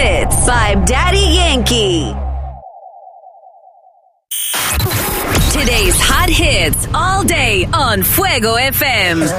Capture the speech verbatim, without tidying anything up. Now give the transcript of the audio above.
hits by Daddy Yankee. Today's hot hits all day on Fuego F M.